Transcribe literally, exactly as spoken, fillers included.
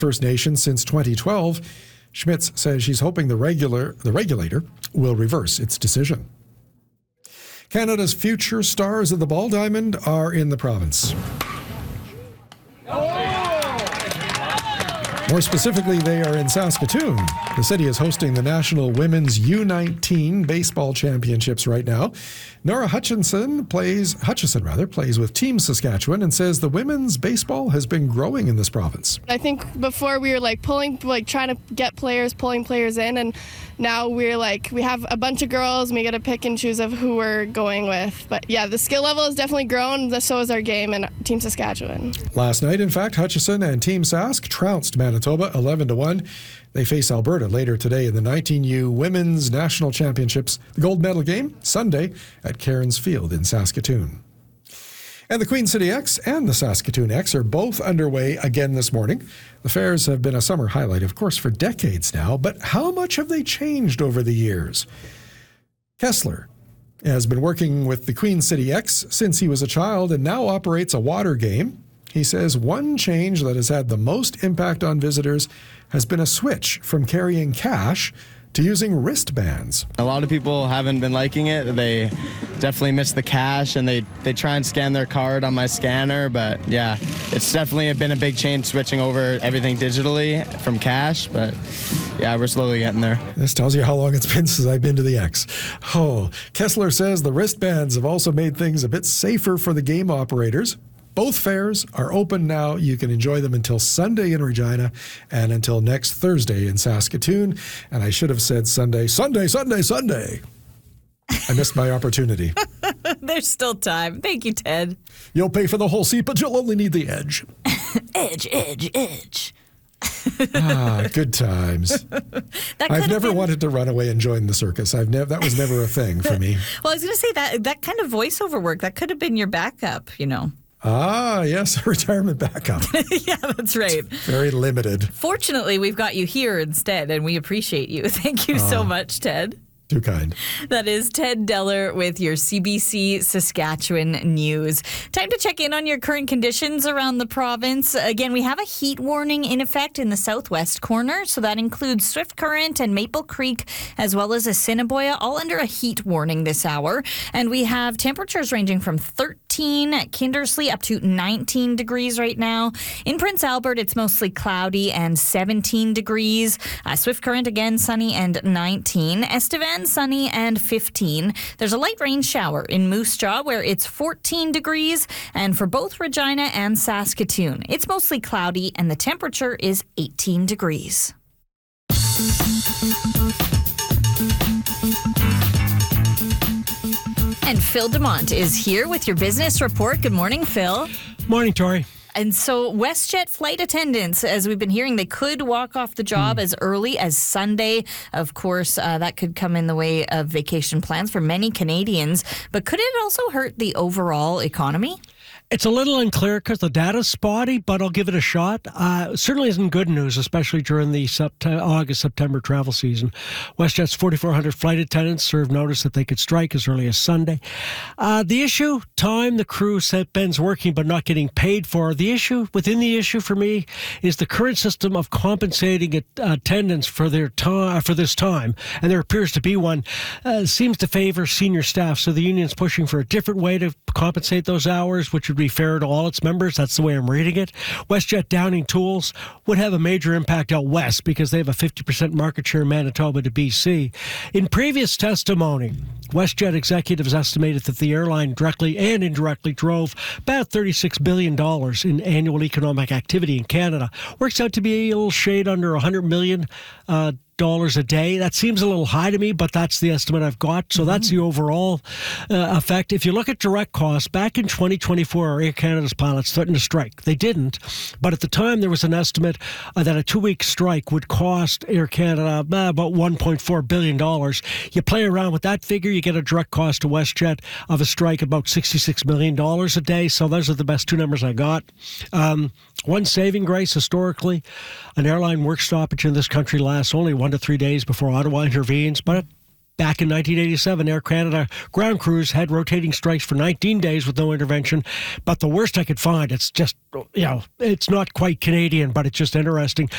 First Nations since twenty twelve. Schmitz says she's hoping the regular the regulator will reverse its decision. Canada's future stars of the ball diamond are in the province. More specifically, they are in Saskatoon. The city is hosting the National Women's U nineteen Baseball Championships right now. Nora Hutchison plays, Hutchison rather, plays with Team Saskatchewan and says the women's baseball has been growing in this province. I think before we were like pulling, like trying to get players, pulling players in, and now we're like, we have a bunch of girls and we got to pick and choose of who we're going with. But yeah, the skill level has definitely grown, so has our game and Team Saskatchewan. Last night, in fact, Hutchison and Team Sask trounced Manitoba eleven to one. They face Alberta later today in the nineteen U Women's National Championships. The gold medal game, Sunday, at Cairns Field in Saskatoon. And the Queen City X and the Saskatoon X are both underway again this morning. The fairs have been a summer highlight, of course, for decades now, but how much have they changed over the years? Kessler has been working with the Queen City X since he was a child and now operates a water game. He says one change that has had the most impact on visitors has been a switch from carrying cash to using wristbands. A lot of people haven't been liking it. They definitely miss the cash, and they, they try and scan their card on my scanner, but yeah, it's definitely been a big change switching over everything digitally from cash, but yeah, we're slowly getting there. This tells you how long it's been since I've been to the X. Oh, Kessler says the wristbands have also made things a bit safer for the game operators. Both fairs are open now. You can enjoy them until Sunday in Regina and until next Thursday in Saskatoon. And I should have said Sunday, Sunday, Sunday, Sunday. I missed my opportunity. There's still time. Thank you, Ted. You'll pay for the whole seat, but you'll only need the edge. Edge, edge, edge. Ah, good times. I've never been... wanted to run away and join the circus. I've never. That was never a thing for me. Well, I was going to say that that kind of voiceover work, that could have been your backup, you know. Ah, yes, retirement backup. Yeah, that's right. Very limited. Fortunately, we've got you here instead, and we appreciate you. Thank you uh, so much, Ted. Too kind. That is Ted Deller with your C B C Saskatchewan news. Time to check in on your current conditions around the province. Again, we have a heat warning in effect in the southwest corner, so that includes Swift Current and Maple Creek, as well as Assiniboia, all under a heat warning this hour. And we have temperatures ranging from thirteen at Kindersley up to nineteen degrees right now. In Prince Albert, it's mostly cloudy and seventeen degrees. Uh, Swift Current, again, sunny and nineteen. Estevan, sunny and fifteen. There's a light rain shower in Moose Jaw where it's fourteen degrees, and for both Regina and Saskatoon, it's mostly cloudy and the temperature is eighteen degrees. And Phil Demont is here with your business report. Good morning, Phil. Morning, Tori. And so WestJet flight attendants, as we've been hearing, they could walk off the job mm. as early as Sunday. Of course, uh, that could come in the way of vacation plans for many Canadians. But could it also hurt the overall economy? It's a little unclear because the data's spotty, but I'll give it a shot. Uh, certainly isn't good news, especially during the Sept- August-September travel season. WestJet's forty-four hundred flight attendants served notice that they could strike as early as Sunday. Uh, the issue, time the crew said Ben's working but not getting paid for. The issue, within the issue for me, is the current system of compensating it, uh, attendants for their time for this time, and there appears to be one, uh, seems to favor senior staff. So the union's pushing for a different way to compensate those hours, which would be fair to all its members. That's the way I'm reading it. WestJet Downing Tools would have a major impact out west because they have a fifty percent market share in Manitoba to B C. In previous testimony, WestJet executives estimated that the airline directly and indirectly drove about thirty-six billion dollars in annual economic activity in Canada. Works out to be a little shade under one hundred million dollars uh, dollars a day. That seems a little high to me, but that's the estimate I've got. So that's the overall uh, effect. If you look at direct costs, back in twenty twenty-four, Air Canada's pilots threatened to strike. They didn't, but at the time there was an estimate uh, that a two-week strike would cost Air Canada uh, about one point four billion dollars. You play around with that figure, you get a direct cost to WestJet of a strike about sixty-six million dollars a day. So those are the best two numbers I got. Um, one saving grace historically, an airline work stoppage in this country lasts only one to three days before Ottawa intervenes, but back in nineteen eighty-seven, Air Canada ground crews had rotating strikes for nineteen days with no intervention. But the worst I could find, it's just, you know, it's not quite Canadian, but it's just interesting.